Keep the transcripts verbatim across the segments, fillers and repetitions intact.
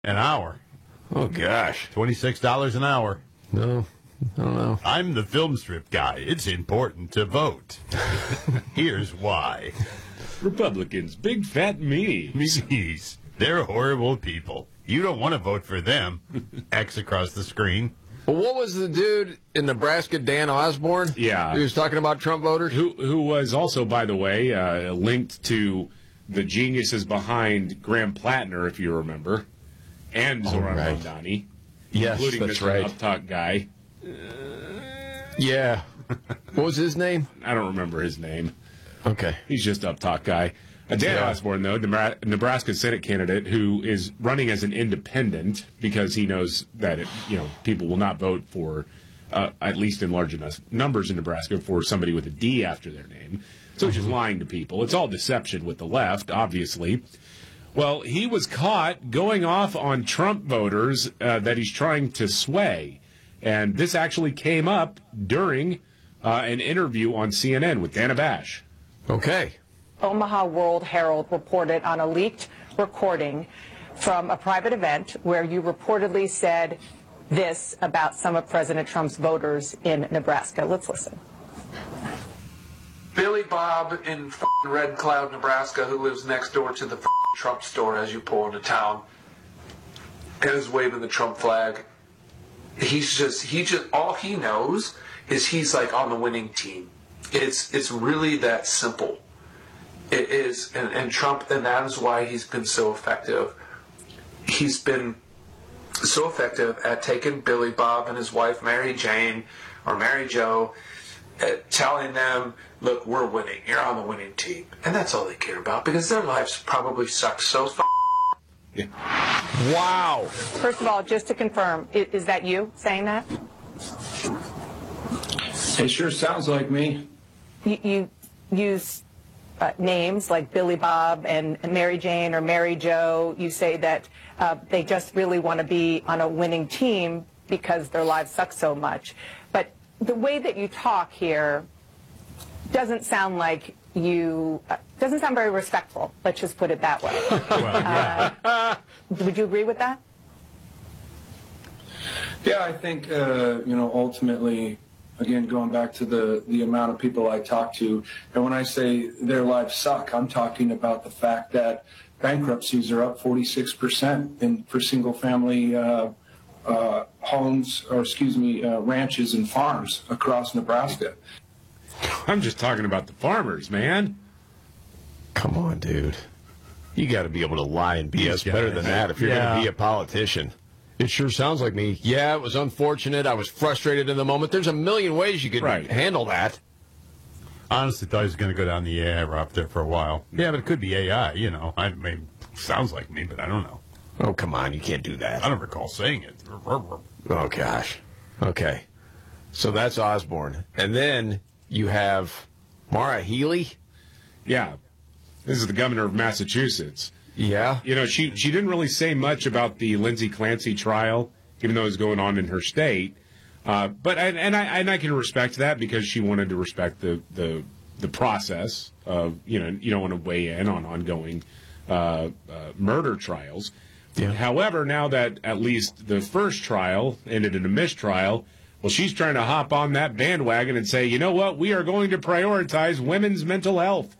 An hour. Oh, gosh. twenty-six dollars an hour. No, I don't know. I'm the film strip guy. It's important to vote. Here's why. Republicans, big fat me's. Me's. They're horrible people. You don't want to vote for them. X across the screen. Well, what was the dude in Nebraska, Dan Osborne? Yeah. He was talking about Trump voters? Who, who was also, by the way, uh, linked to the geniuses behind Graham Plattner, if you remember, and Zoran right. Mondani, Yes, including that's Mister right. Uptalk guy. Yeah. What was his name? I don't remember his name. Okay. He's just Uptalk guy. Uh, Dan Yeah. Osborne, though, the Nebraska Senate candidate who is running as an independent because he knows that it, you know people will not vote for, uh, at least in large enough numbers in Nebraska, for somebody with a D after their name. So he's just lying to people. It's all deception with the left, obviously. Well, he was caught going off on Trump voters uh, that he's trying to sway. And this actually came up during uh, an interview on C N N with Dana Bash. Okay. Omaha World Herald reported on a leaked recording from a private event where you reportedly said this about some of President Trump's voters in Nebraska. Let's listen. Billy Bob in f***ing Red Cloud, Nebraska, who lives next door to the f***ing Trump store as you pull into town, and is waving the Trump flag. He's just, he just, all he knows is he's like on the winning team. It's, it's really that simple. It is, and, and Trump, and that is why he's been so effective. He's been so effective at taking Billy Bob and his wife Mary Jane, or Mary Jo, at telling them, look, we're winning. You're on the winning team. And that's all they care about, because their lives probably suck so f***. Yeah. Wow. First of all, just to confirm, is, is that you saying that? It sure sounds like me. You, you use uh, names like Billy Bob and, and Mary Jane or Mary Jo. You say that uh, they just really want to be on a winning team because their lives suck so much. But the way that you talk here doesn't sound like you, uh, doesn't sound very respectful. Let's just put it that way. Well, yeah. uh, would you agree with that? Yeah, I think, uh, you know, ultimately, again, going back to the, the amount of people I talk to, and when I say their lives suck, I'm talking about the fact that bankruptcies are up forty-six percent in, for single-family uh, uh, homes, or excuse me, uh, ranches and farms across Nebraska. I'm just talking about the farmers, man. Come on, dude. You got to be able to lie and B S These better guys. than that if you're Yeah. going to be a politician. It sure sounds like me. Yeah, it was unfortunate. I was frustrated in the moment. There's a million ways you could Right. handle that. Honestly, thought he was going to go down the A I route there for a while. Yeah, but it could be A I, you know. I mean, sounds like me, but I don't know. Oh, come on. You can't do I that. don't recall saying it. Oh, gosh. Okay. So that's Osborne. And then you have Maura Healey. Yeah. This is the governor of Massachusetts. Yeah. You know, she, she didn't really say much about the Lindsey Clancy trial, even though it was going on in her state. Uh, but and, and I and I can respect that because she wanted to respect the the, the process of, you know, you don't want to weigh in on ongoing uh, uh, murder trials. Yeah. However, now that at least the first trial ended in a mistrial, well, she's trying to hop on that bandwagon and say, you know what, we are going to prioritize women's mental health.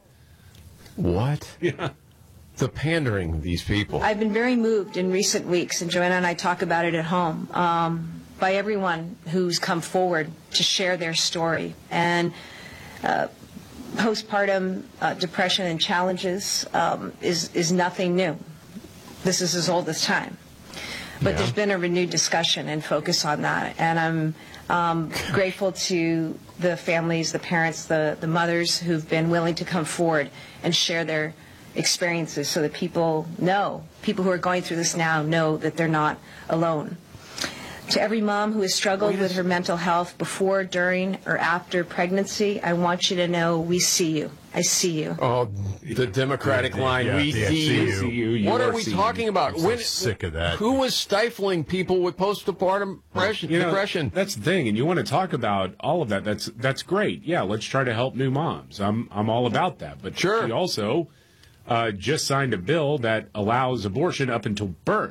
What? Yeah. The pandering of these people. I've been very moved in recent weeks, and Joanna and I talk about it at home, um, by everyone who's come forward to share their story. And uh, postpartum uh, depression and challenges um, is, is nothing new. This is as old as time. But Yeah. there's been a renewed discussion and focus on that. And I'm um, grateful to the families, the parents, the, the mothers who've been willing to come forward and share their experiences so that people know, people who are going through this now know that they're not alone. To every mom who has struggled with her mental health before, during, or after pregnancy, I want you to know we see you. I see you. Oh, the Democratic Yeah, line. yeah, we yeah, see see you. you. See you, you What are are we seen. talking about? I'm so sick of that. Who was stifling people with postpartum depression? You know, depression? that's the thing, and you want to talk about all of that. That's that's great. Yeah, let's try to help new moms. I'm I'm all about that. But Sure. she also uh, just signed a bill that allows abortion up until birth.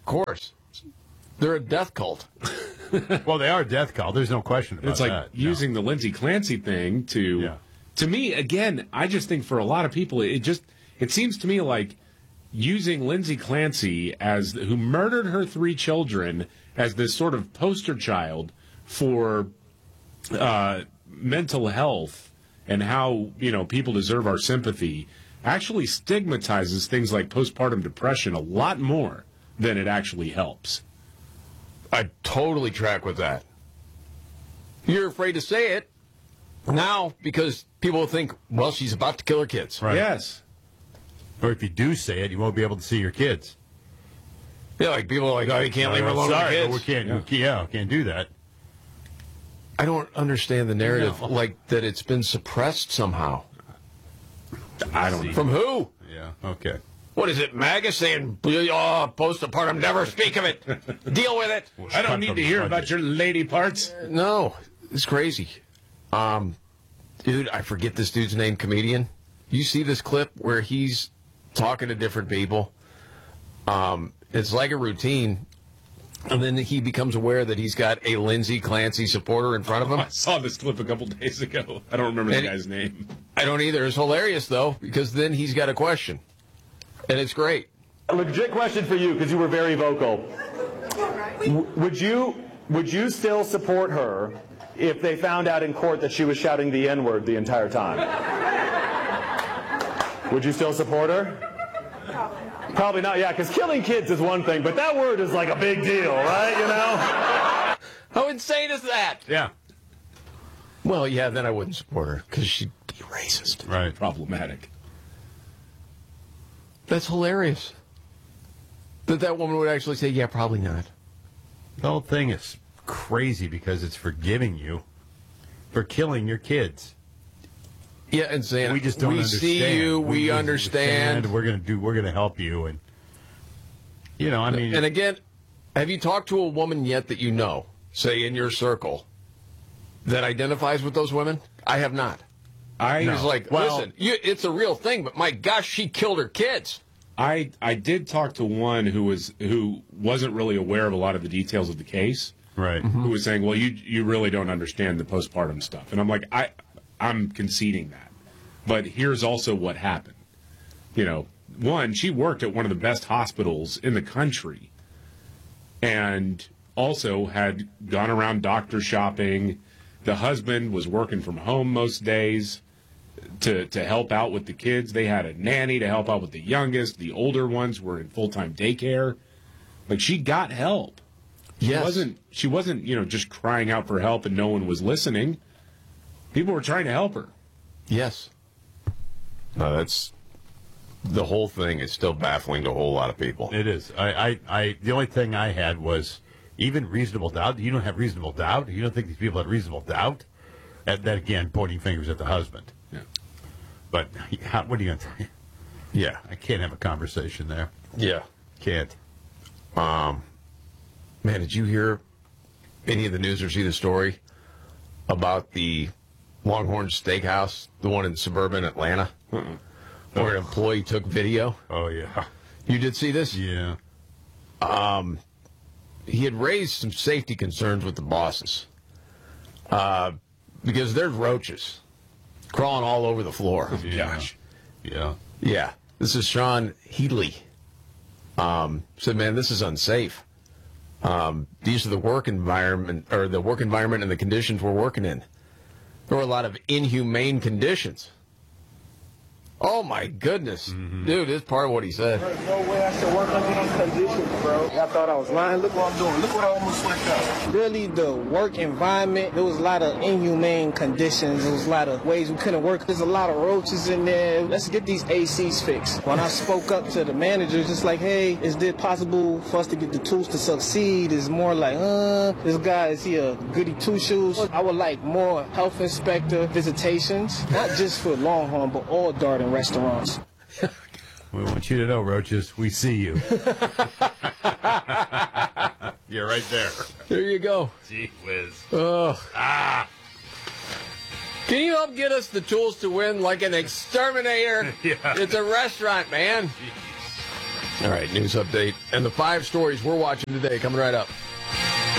Of course. They're a death cult. Well, they are a death cult. There's no question about It's like that. using no. the Lindsay Clancy thing to, Yeah. to me, again, I just think for a lot of people, it just, it seems to me like using Lindsay Clancy as, who murdered her three children, as this sort of poster child for uh, mental health and how, you know, people deserve our sympathy, actually stigmatizes things like postpartum depression a lot more than it actually helps. I totally track with that. You're afraid to say it now because people think, well, she's about to kill her kids. Right. Yes. Or if you do say it, you won't be able to see your kids. Yeah, like people are like, oh, you can't leave her alone with the Sorry, kids. but we can't. Yeah. We, yeah, we can't do that. I don't understand the narrative, No. like that it's been suppressed somehow. I don't know. From who? Yeah. Okay. What is it, MAGA saying, oh, postpartum, never speak of it. Deal with it. I don't need to hear about your lady parts. No, it's crazy. Um, dude, I forget this dude's name, comedian. You see this clip where he's talking to different people. Um, it's like a routine. And then he becomes aware that he's got a Lindsay Clancy supporter in front of him. I saw this clip a couple days ago. I don't remember the And- guy's name. I don't either. It's hilarious, though, because then he's got a question. And it's great. A legit question for you, because you were very vocal. W- Would you would you still support her if they found out in court that she was shouting the N-word the entire time? Would you still support her? Probably not, yeah, because killing kids is one thing, but that word is like a big deal, right, you know? How insane is that? Yeah. Well, yeah, then I wouldn't support her because she'd be racist. Right. Problematic. That's hilarious. That that woman would actually say, yeah, probably not. The whole thing is crazy because it's forgiving you for killing your kids. Yeah, and saying, We just don't we understand. see you, we, understand. We're going to do. We're going to help you, and you know, I mean, And again, have you talked to a woman yet that you know, say in your circle, that identifies with those women? I have not. I He's like, Well- listen, you, it's a real thing, but my gosh, she killed her kids. I I did talk to one who was who wasn't really aware of a lot of the details of the case. right. Who was saying, "Well, you you really don't understand the postpartum stuff," and I'm like, I I'm conceding that, but here's also what happened. You know, one, she worked at one of the best hospitals in the country, and also had gone around doctor shopping. The husband was working from home most days to to help out with the kids. They had a nanny to help out with the youngest. The older ones were in full-time daycare. Like, she got help. She Yes. wasn't she wasn't, you know, just crying out for help and no one was listening. People were trying to help her. Yes. No, that's the whole thing is still baffling to a whole lot of people. It is. I, I, I. The only thing I had was even reasonable doubt. You don't have reasonable doubt. You don't think these people had reasonable doubt. At that again, pointing fingers at the husband. Yeah. But how, what are you going to say? Yeah. I can't have a conversation there. Yeah. Can't. Um, man, did you hear any of the news or see the story about the Longhorn Steakhouse, the one in suburban Atlanta, Uh-uh. where an employee took video? Oh yeah. You did see this? Yeah. He had raised some safety concerns with the bosses uh, because there's roaches crawling all over the floor. Yeah. Gosh. Yeah. Yeah, this is Sean Healy. Um, said, man, this is unsafe. Um, these are the work environment, or the work environment and the conditions we're working in. There were a lot of inhumane conditions. Oh my goodness, dude! It's part of what he said. There's no way I should work under these conditions, bro. I thought I was lying. Look what I'm doing. Look what I almost slipped up. Really, the work environment, there was a lot of inhumane conditions. There was a lot of ways we couldn't work. There's a lot of roaches in there. Let's get these A Cs fixed. When I spoke up to the managers, just like, hey, is it possible for us to get the tools to succeed? It's more like, uh, this guy, is he a goody two-shoes? I would like more health inspector visitations, not just for Longhorn, but all Darden restaurants. We want you to know, Roaches, we see you. You're right there. There you go. Gee whiz. Ugh. Ah. Can you help get us the tools to win like an exterminator? Yeah. It's a restaurant, man. All right, news update. And the five stories we're watching today coming right up.